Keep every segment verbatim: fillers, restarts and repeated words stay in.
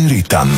ritam.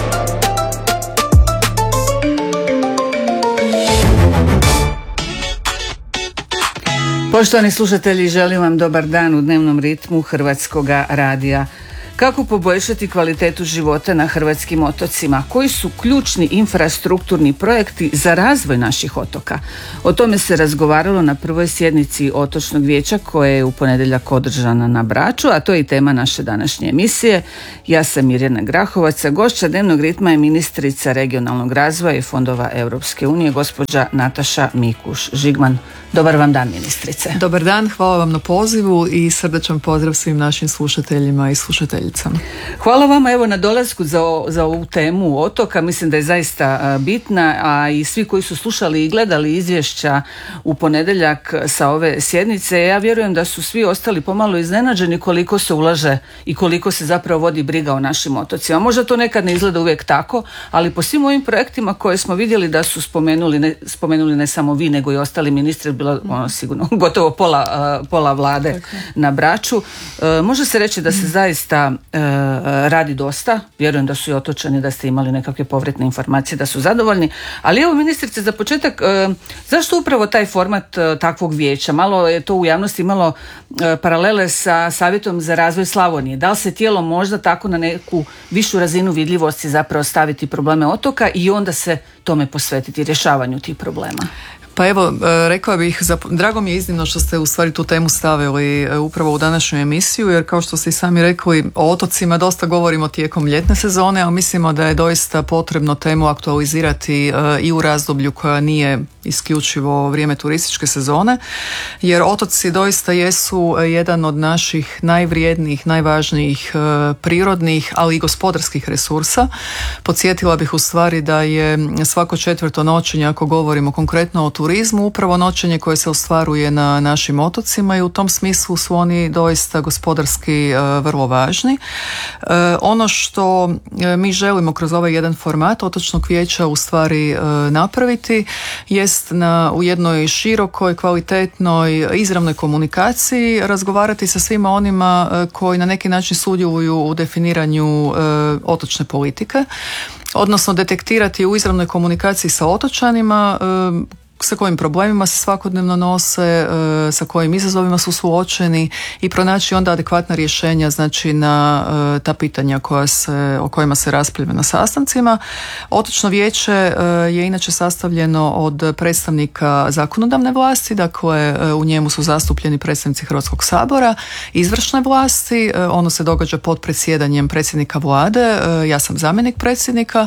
Poštovani slušatelji, želim vam dobar dan u dnevnom ritmu Hrvatskoga radija. Kako poboljšati kvalitetu života na hrvatskim otocima? Koji su ključni infrastrukturni projekti za razvoj naših otoka? O tome se razgovaralo na prvoj sjednici Otočnog vijeća koja je u ponedjeljak održana na Braču, a to je i tema naše današnje emisije. Ja sam Mirjana Grahovac, a gošća dnevnog ritma je ministrica regionalnog razvoja i fondova Europske unije, gospođa Nataša Mikuš-Žigman. Dobar vam dan, ministrice. Dobar dan, hvala vam na pozivu i srdačan pozdrav svim našim slušateljima i slušateljicama. Hvala vama evo na dolasku za, za ovu temu otoka, mislim da je zaista bitna, a i svi koji su slušali i gledali izvješća u ponedjeljak sa ove sjednice, ja vjerujem da su svi ostali pomalo iznenađeni koliko se ulaže i koliko se zapravo vodi briga o našim otocima. Možda to nekad ne izgleda uvijek tako, ali po svim ovim projektima koje smo vidjeli da su spomenuli, ne, spomenuli ne samo vi nego i ostali ministri, bilo ono sigurno gotovo pola, pola vlade tako na Braču. E, može se reći da se zaista e, radi dosta. Vjerujem da su i otočani, da ste imali nekakve povratne informacije, da su zadovoljni. Ali evo, ministrice, za početak, e, zašto upravo taj format e, takvog vijeća? Malo je to u javnosti imalo e, paralele sa Savjetom za razvoj Slavonije. Da li se tijelo možda tako na neku višu razinu vidljivosti zapravo staviti probleme otoka i onda se tome posvetiti, rješavanju tih problema? Pa evo, rekla bih, drago mi je iznimno što ste u stvari tu temu stavili upravo u današnju emisiju, jer kao što ste i sami rekli, o otocima dosta govorimo tijekom ljetne sezone, ali mislimo da je doista potrebno temu aktualizirati i u razdoblju koja nije isključivo vrijeme turističke sezone, jer otoci doista jesu jedan od naših najvrijednijih, najvažnijih prirodnih, ali i gospodarskih resursa. Podsjetila bih u stvari da je svako četvrto noćenje, ako govorimo konkretno o turizmu, upravo noćenje koje se ostvaruje na našim otocima i u tom smislu su oni doista gospodarski uh, vrlo važni. Uh, ono što uh, mi želimo kroz ovaj jedan format Otočnog vijeća u stvari uh, napraviti jest na, u jednoj širokoj, kvalitetnoj, izravnoj komunikaciji razgovarati sa svima onima uh, koji na neki način sudjeluju u definiranju uh, otočne politike, odnosno detektirati u izravnoj komunikaciji sa otočanima uh, sa kojim problemima se svakodnevno nose, sa kojim izazovima su suočeni i pronaći onda adekvatna rješenja, znači na ta pitanja koja se, o kojima se raspravlja na sastancima. Otočno vijeće je inače sastavljeno od predstavnika zakonodavne vlasti, dakle u njemu su zastupljeni predstavnici Hrvatskog sabora, izvršne vlasti, ono se događa pod predsjedanjem predsjednika vlade, ja sam zamjenik predsjednika,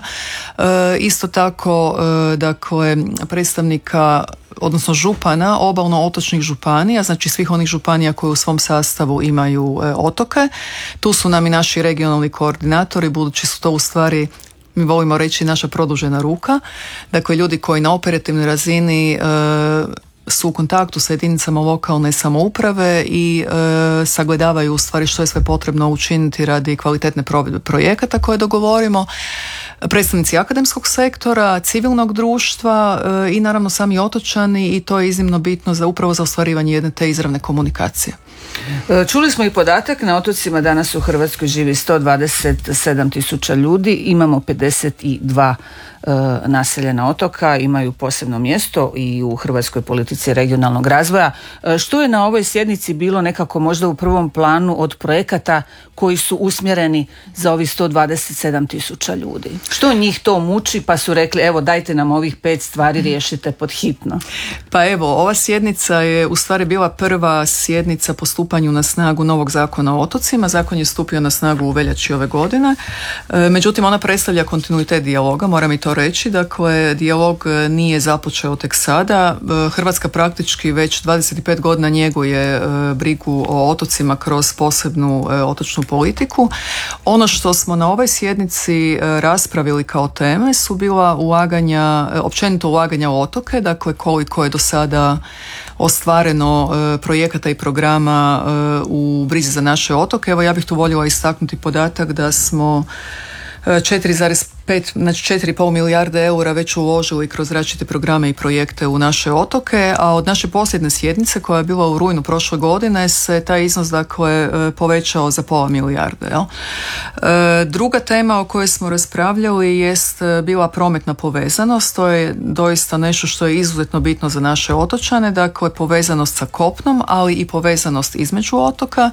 isto tako dakle predstavnika odnosno župana obalno-otočnih županija, znači svih onih županija koje u svom sastavu imaju e, otoke. Tu su nam i naši regionalni koordinatori, budući su to u stvari, mi volimo reći, naša produžena ruka. Dakle, ljudi koji na operativnoj razini e, su u kontaktu sa jedinicama lokalne samouprave i e, sagledavaju u stvari što je sve potrebno učiniti radi kvalitetne provedbe projekata koje dogovorimo. Predstavnici akademskog sektora, civilnog društva e, i naravno sami otočani, i to je iznimno bitno za upravo za ostvarivanje jedne te izravne komunikacije. Čuli smo i podatak, na otocima danas u Hrvatskoj živi sto dvadeset sedam tisuća ljudi, imamo pedeset dva e, naseljena otoka, imaju posebno mjesto i u hrvatskoj politici regionalnog razvoja. E, što je na ovoj sjednici bilo nekako možda u prvom planu od projekata koji su usmjereni za ovih sto dvadeset sedam tisuća ljudi? Što njih to muči pa su rekli evo dajte nam ovih pet stvari, riješite pod hitno? Pa evo, ova sjednica je u stvari bila prva sjednica po stupanju na snagu novog zakona o otocima. Zakon je stupio na snagu u veljači ove godine. E, međutim, ona predstavlja kontinuitet dijaloga, moram i to reći. Dakle, dijalog nije započeo tek sada. E, Hrvatska praktički već dvadeset pet godina njeguje e, brigu o otocima kroz posebnu e, otočnu politiku. Ono što smo na ovoj sjednici e, raspravili kao teme su bila ulaganja, e, općenito ulaganja u otoke, dakle koliko je do sada ostvareno e, projekata i programa e, u brizi za naše otoke. Evo, ja bih tu voljela istaknuti podatak da smo četiri zarez pet, znači četiri i pol milijarde eura već uložili kroz različite programe i projekte u naše otoke, a od naše posljednje sjednice koja je bila u rujnu prošle godine se taj iznos dakle povećao za pola milijarde. Jel? Druga tema o kojoj smo raspravljali jest bila prometna povezanost. To je doista nešto što je izuzetno bitno za naše otočane, dakle povezanost sa kopnom, ali i povezanost između otoka.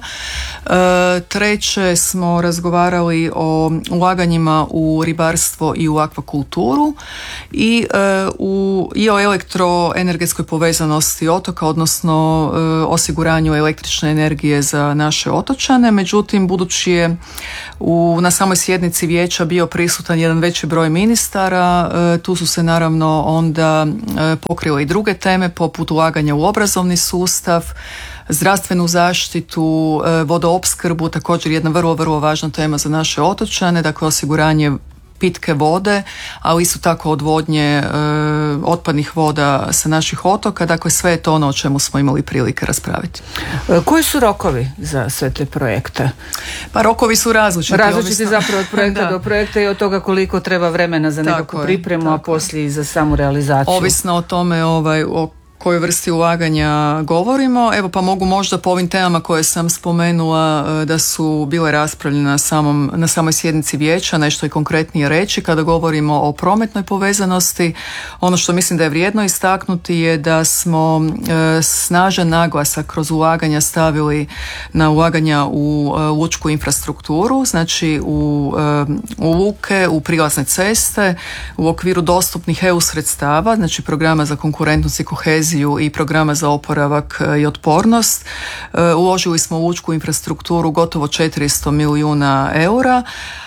Treće smo razgovarali o ulaganjima u ribarstvo i u akvakulturu i, e, u, i o elektroenergetskoj povezanosti otoka, odnosno e, osiguranju električne energije za naše otočane. Međutim, budući je u, na samoj sjednici vijeća bio prisutan jedan veći broj ministara, e, tu su se naravno onda e, pokrile i druge teme poput ulaganja u obrazovni sustav, zdravstvenu zaštitu, e, vodoopskrbu, također jedna vrlo, vrlo važna tema za naše otočane, dakle osiguranje pitke vode, ali isto tako odvodnje e, otpadnih voda sa naših otoka, dakle sve je to ono o čemu smo imali prilike raspraviti. E, koji su rokovi za sve te projekte? Pa rokovi su različiti. Različiti zapravo od projekta do projekta i od toga koliko treba vremena za nekakvu pripremu, a poslije i za samu realizaciju. Ovisno o tome ovaj, o kojoj vrsti ulaganja govorimo. Evo pa mogu možda po ovim temama koje sam spomenula da su bile raspravljene na, samom, na samoj sjednici vijeća, nešto i konkretnije reći. Kada govorimo o prometnoj povezanosti, ono što mislim da je vrijedno istaknuti je da smo e, snažan naglasak kroz ulaganja stavili na ulaganja u e, lučku infrastrukturu, znači u, e, u luke, u prilazne ceste, u okviru dostupnih E U sredstava, znači programa za konkurentnost i koheziju i programa za oporavak i otpornost. Uložili smo u lučku infrastrukturu gotovo četiristo milijuna eura,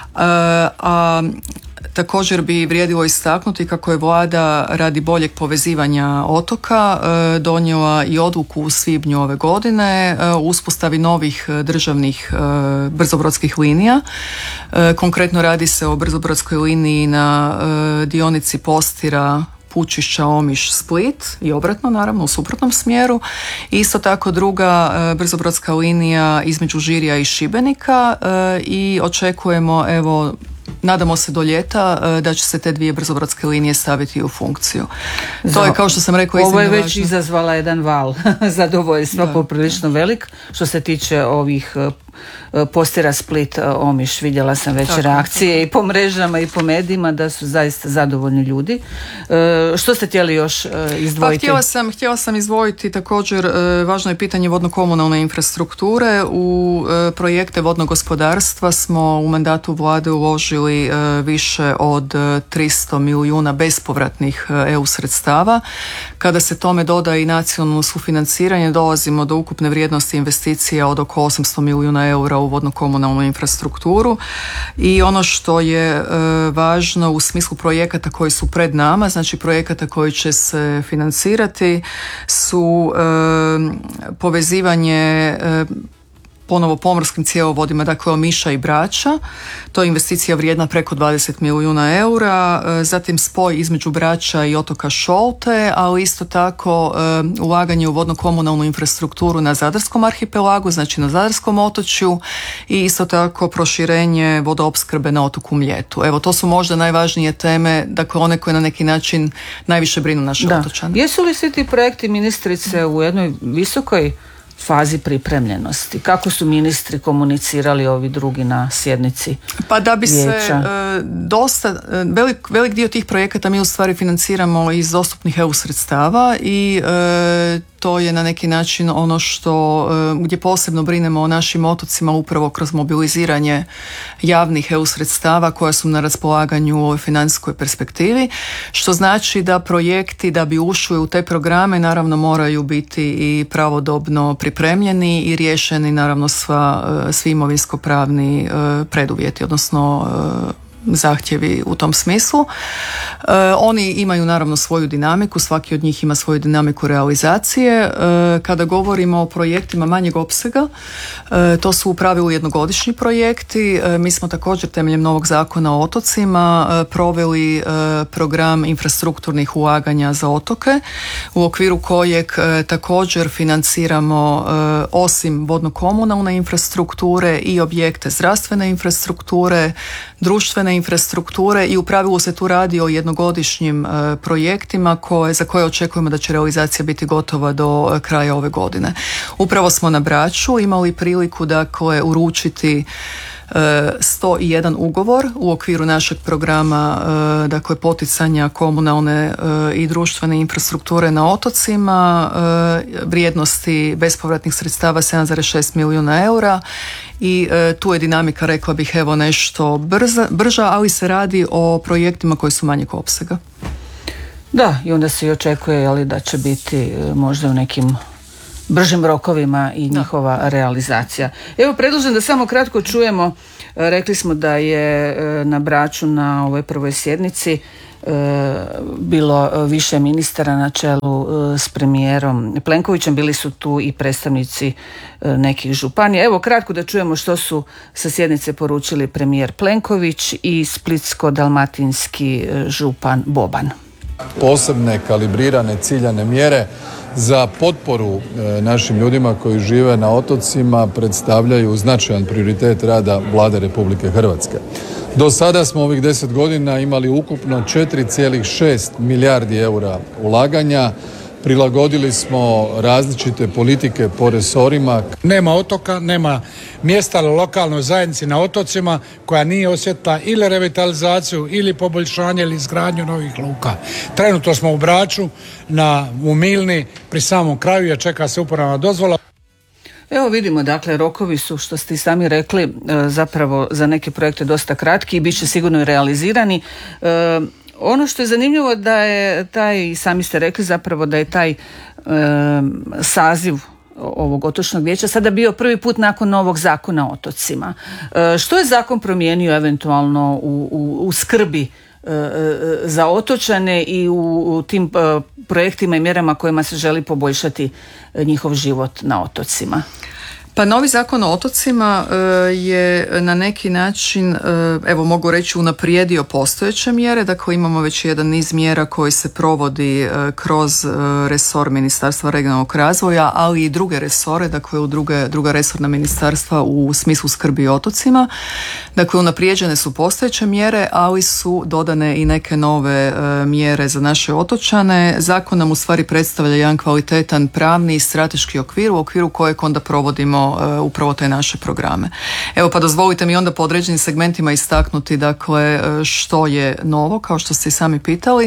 a također bi vrijedilo istaknuti kako je vlada radi boljeg povezivanja otoka donijela i odluku u svibnju ove godine u uspostavi novih državnih brzobrodskih linija. Konkretno radi se o brzobrodskoj liniji na dionici Postira Pučišća, Omiš, Split i obratno naravno u suprotnom smjeru. Isto tako druga e, brzobrodska linija između Žirja i Šibenika e, i očekujemo evo nadamo se do ljeta e, da će se te dvije brzobrodske linije staviti u funkciju. Za, to je kao što sam rekla iznimno važno. Ovo je već važno. izazvala jedan val zadovoljstva poprilično velik što se tiče ovih Postira, Split, Omiš. Vidjela sam već tako, reakcije tako. I po mrežama i po medijima da su zaista zadovoljni ljudi. E, što ste htjeli još izdvojiti? Pa htjela sam, htjela sam izdvojiti također važno je pitanje vodno-komunalne infrastrukture. U projekte vodnog gospodarstva smo u mandatu vlade uložili više od tristo milijuna bespovratnih E U sredstava. Kada se tome doda i nacionalno sufinanciranje, dolazimo do ukupne vrijednosti investicija od oko osamsto milijuna eura u vodno-komunalnu infrastrukturu. I ono što je e, važno u smislu projekata koji su pred nama, znači projekata koji će se financirati su e, povezivanje e, ponovo pomorskim cjevovodima, dakle Omiša i Brača. To je investicija vrijedna preko dvadeset milijuna eura. Zatim spoj između Brača i otoka Šolte, ali isto tako ulaganje u vodno-komunalnu infrastrukturu na Zadarskom arhipelagu, znači na Zadarskom otočju i isto tako proširenje vodoopskrbe na otoku Mljetu. Evo, to su možda najvažnije teme, dakle one koje na neki način najviše brinu naše otočane. Jesu li svi ti projekti ministrice u jednoj visokoj fazi pripremljenosti? Kako su ministri komunicirali ovi drugi na sjednici Pa da bi vijeća? se e, dosta, velik, velik dio tih projekata mi u stvari financiramo iz dostupnih E U sredstava i e, to je na neki način ono što, e, gdje posebno brinemo o našim otocima upravo kroz mobiliziranje javnih E U sredstava koja su na raspolaganju u ovoj financijskoj perspektivi, što znači da projekti da bi ušli u te programe naravno moraju biti i pravodobno pripremljeni i riješeni naravno sva, svi imovinsko-pravni preduvjeti, odnosno zahtjevi u tom smislu. E, oni imaju naravno svoju dinamiku, svaki od njih ima svoju dinamiku realizacije. E, kada govorimo o projektima manjeg opsega, e, to su u pravilu jednogodišnji projekti. E, mi smo također temeljem novog zakona o otocima e, proveli e, program infrastrukturnih ulaganja za otoke, u okviru kojeg e, također financiramo e, osim vodno-komunalne infrastrukture i objekte zdravstvene infrastrukture, društvene društvene infrastrukture i u pravilu se tu radi o jednogodišnjim e, projektima koje, za koje očekujemo da će realizacija biti gotova do kraja ove godine. Upravo smo na Braču imali priliku dakle uručiti sto jedan ugovor u okviru našeg programa dakle poticanja komunalne i društvene infrastrukture na otocima vrijednosti bespovratnih sredstava sedam zarez šest milijuna eura i tu je dinamika, rekla bih, evo nešto brza, brža, ali se radi o projektima koji su manjeg opsega. Da, i onda se i očekuje ali da će biti možda u nekim bržim rokovima i njihova da. realizacija. Evo, predlažem da samo kratko čujemo, rekli smo da je na Braču na ovoj prvoj sjednici bilo više ministara na čelu s premijerom Plenkovićem, bili su tu i predstavnici nekih županija. Evo kratko da čujemo što su sa sjednice poručili premijer Plenković i splitsko-dalmatinski župan Boban. Posebne kalibrirane ciljane mjere za potporu našim ljudima koji žive na otocima predstavljaju značajan prioritet rada Vlade Republike Hrvatske. Do sada smo ovih deset godina imali ukupno četiri zarez šest milijardi eura ulaganja. Prilagodili smo različite politike po resorima. Nema otoka, nema mjesta lokalnoj zajednici na otocima koja nije osjetila ili revitalizaciju ili poboljšanje ili izgradnju novih luka. Trenutno smo u Braču, na, u Milni, pri samom kraju je čeka se uporabna dozvola. Evo vidimo, dakle, rokovi su, što ste i sami rekli, zapravo za neke projekte dosta kratki i bit će sigurno i realizirani. E, Ono što je zanimljivo da je taj, sami ste rekli zapravo da je taj e, saziv ovog otočnog vijeća sada bio prvi put nakon novog zakona o otocima. E, što je zakon promijenio eventualno u, u, u skrbi e, za otočane i u, u tim e, projektima i mjerama kojima se želi poboljšati njihov život na otocima? Pa novi zakon o otocima e, je na neki način, e, evo mogu reći, unaprijedio postojeće mjere. Dakle, imamo već jedan niz mjera koji se provodi e, kroz e, resor Ministarstva regionalnog razvoja, ali i druge resore, dakle u druge, druga resorna ministarstva u smislu skrbi o otocima. Dakle, unaprijeđene su postojeće mjere, ali su dodane i neke nove e, mjere za naše otočane. Zakon nam u stvari predstavlja jedan kvalitetan pravni i strateški okvir u okviru kojeg onda provodimo upravo te naše programe. Evo pa dozvolite mi onda po određenim segmentima istaknuti dakle što je novo, kao što ste i sami pitali.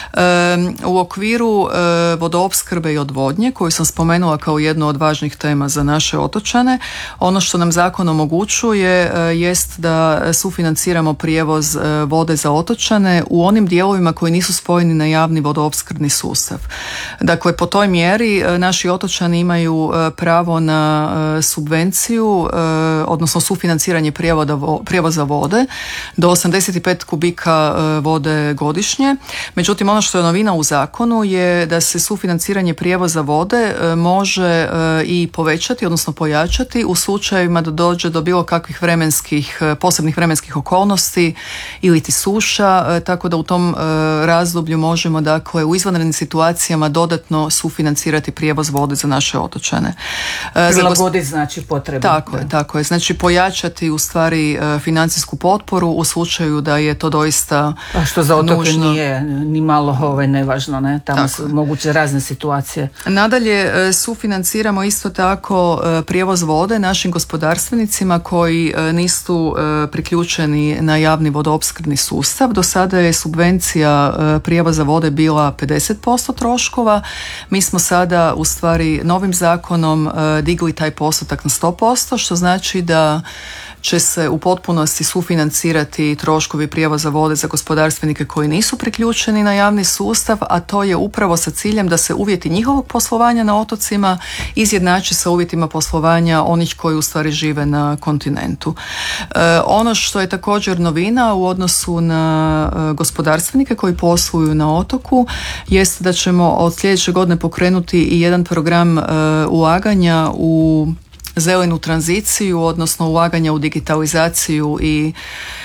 U okviru vodoopskrbe i odvodnje, koju sam spomenula kao jednu od važnih tema za naše otočane, ono što nam zakon omogućuje jest da sufinanciramo prijevoz vode za otočane u onim dijelovima koji nisu spojeni na javni vodoopskrbni sustav. Dakle, po toj mjeri naši otočani imaju pravo na subvenciju, odnosno sufinanciranje prijevoza vode do osamdeset pet kubika vode godišnje. Međutim, ono što je novina u zakonu je da se sufinanciranje prijevoza vode može i povećati, odnosno pojačati u slučajevima da dođe do bilo kakvih vremenskih, posebnih vremenskih okolnosti ili ti suša, tako da u tom razdoblju možemo, dakle, u izvanrednim situacijama dodatno sufinancirati prijevoz vode za naše otočane. Prilagoditi znači potrebe. Tako je, tako je. Znači pojačati u stvari financijsku potporu u slučaju da je to doista a što za otoke nužno. Nije ni malo ovaj, nevažno, ne? Tamo tako su moguće razne situacije. Nadalje sufinanciramo isto tako prijevoz vode našim gospodarstvenicima koji nisu priključeni na javni vodoopskrbni sustav. Do sada je subvencija prijevoza vode bila pedeset posto troškova. Mi smo sada u stvari novim zakonom digli taj postotak na sto posto, što znači da će se u potpunosti sufinancirati troškovi prijevoza vode za gospodarstvenike koji nisu priključeni na javni sustav, a to je upravo sa ciljem da se uvjeti njihovog poslovanja na otocima izjednači sa uvjetima poslovanja onih koji u stvari žive na kontinentu. E, ono što je također novina u odnosu na e, gospodarstvenike koji posluju na otoku jest da ćemo od sljedeće godine pokrenuti i jedan program e, ulaganja u zelenu tranziciju, odnosno ulaganja u digitalizaciju i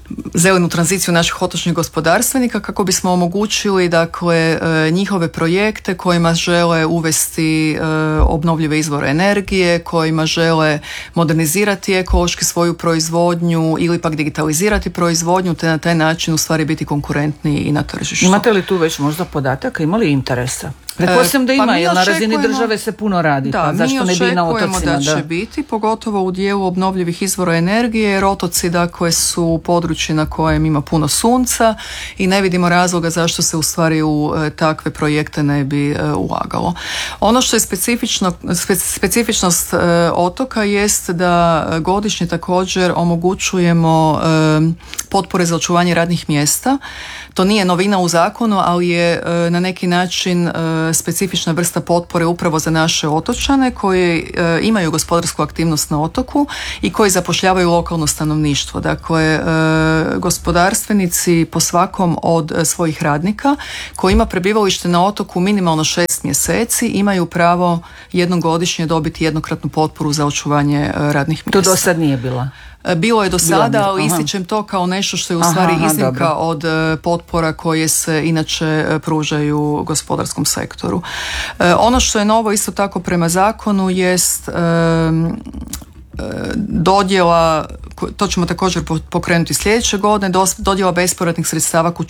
zelenu tranziciju naših otočnih gospodarstvenika kako bismo omogućili dakle njihove projekte kojima žele uvesti obnovljive izvore energije, kojima žele modernizirati ekološki svoju proizvodnju ili pak digitalizirati proizvodnju te na taj način u stvari biti konkurentni i na tržištu. Imate li tu već možda podataka, ima li interesa? Pretpostavljam da ima, pa jer na razini države se puno radi, da, pa zašto ne bi i na otocima? Mi očekujemo da će da. biti, pogotovo u dijelu obnovljivih izvora energije, jer otoci dakle su područje na kojem ima puno sunca i ne vidimo razloga zašto se u stvari u e, takve projekte ne bi e, ulagalo. Ono što je specifično, spe, specifičnost e, otoka jest da godišnje također omogućujemo e, potpore za očuvanje radnih mjesta. To nije novina u zakonu, ali je e, na neki način e, specifična vrsta potpore upravo za naše otočane koji e, imaju gospodarsku aktivnost na otoku i koji zapošljavaju lokalno stanovništvo. Dakle, e, gospodarstvenici po svakom od e, svojih radnika koji ima prebivalište na otoku minimalno šest mjeseci imaju pravo jednom godišnje dobiti jednokratnu potporu za očuvanje e, radnih mjesta. To do sad nije bila? Bilo je do sada, Bilo, ali ističem to kao nešto što je u stvari aha, aha, iznimka dobro. od e, potpora koje se inače e, pružaju gospodarskom sektoru. E, ono što je novo isto tako prema zakonu jest e, dodjela, to ćemo također pokrenuti sljedeće godine, dodjela bespovratnih sredstava